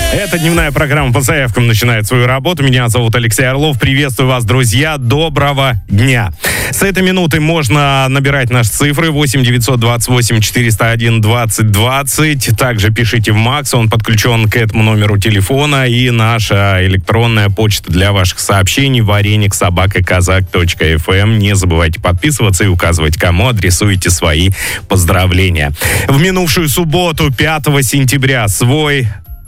Эта дневная программа по заявкам начинает свою работу. Меня зовут Алексей Орлов. Приветствую вас, друзья. Доброго дня. С этой минуты можно набирать наши цифры 8 928 401 20 20. Также пишите в Макс, он подключен к этому номеру телефона. И наша электронная почта для ваших сообщений varenik@kazak.fm. Не забывайте подписываться и указывать, кому адресуете свои поздравления. В минувшую субботу, 5 сентября, свой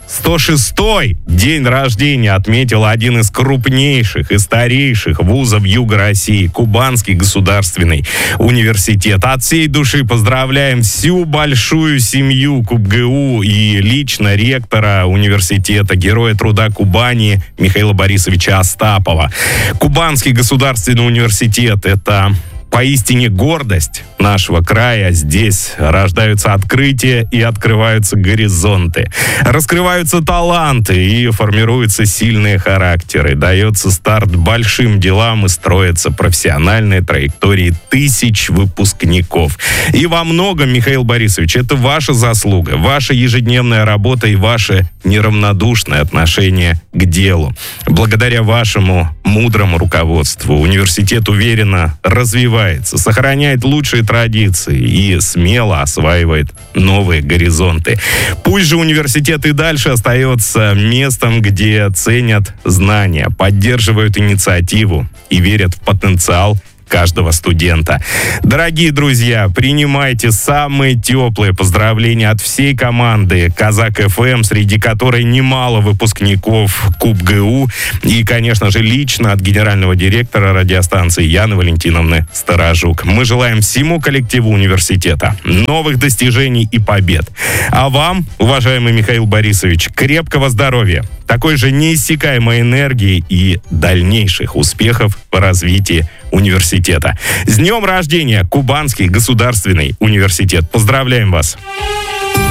106-й день рождения отметил один из крупнейших и старейших вузов Юга России, Кубанский государственный университет. От всей души поздравляем всю большую семью КубГУ и лично ректора университета, Героя труда Кубани Михаила Борисовича Остапова. Кубанский государственный университет — это поистине гордость нашего края. Здесь рождаются открытия и открываются горизонты. Раскрываются таланты и формируются сильные характеры. Дается старт большим делам и строятся профессиональные траектории тысяч выпускников. И во многом, Михаил Борисович, это ваша заслуга, ваша ежедневная работа и ваше неравнодушное отношение к делу. Благодаря вашему мудрому руководству университет уверенно развивается, сохраняет лучшие традиции и смело осваивает новые горизонты. Пусть же университет и дальше остается местом, где ценят знания, поддерживают инициативу и верят в потенциал каждого студента. Дорогие друзья, принимайте самые теплые поздравления от всей команды Казак ФМ, среди которой немало выпускников КубГУ, и, конечно же, лично от генерального директора радиостанции Яны Валентиновны Сторожук. Мы желаем всему коллективу университета новых достижений и побед. А вам, уважаемый Михаил Борисович, крепкого здоровья, такой же неиссякаемой энергии и дальнейших успехов по развитию университета. С днем рождения, Кубанский государственный университет! Поздравляем вас!